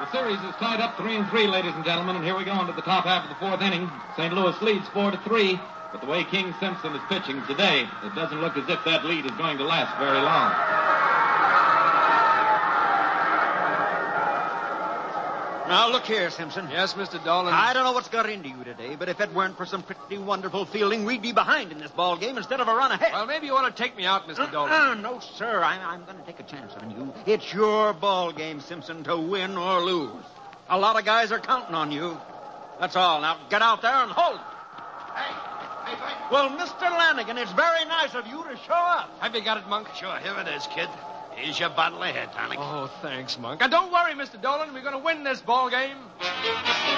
series is tied up 3-3, ladies and gentlemen, and here we go into the top half of the fourth inning. St. Louis leads 4-3, but the way King Simpson is pitching today, it doesn't look as if that lead is going to last very long. Now, look here, Simpson. Yes, Mr. Dolan? I don't know what's got into you today, but if it weren't for some pretty wonderful fielding, we'd be behind in this ball game instead of a run ahead. Well, maybe you ought to take me out, Mr. Dolan. No, sir. I'm going to take a chance on you. It's your ball game, Simpson, to win or lose. A lot of guys are counting on you. That's all. Now, get out there and hold it. Hey, well, Mr. Lanigan, it's very nice of you to show up. Have you got it, Monk? Sure, here it is, kid. Here's your bottle of head tonic. Oh, thanks, Monk. And don't worry, Mr. Dolan. We're going to win this ball game.